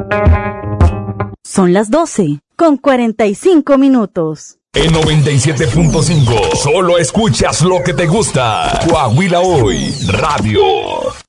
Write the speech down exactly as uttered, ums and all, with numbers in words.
Son las doce con cuarenta y cinco minutos. En noventa y siete punto cinco, solo escuchas lo que te gusta. Coahuila Hoy Radio.